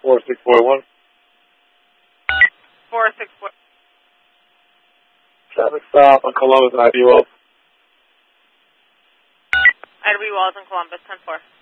4641. 464. Traffic stop on Columbus, IB Wells. IB Wells in Columbus, 10-4.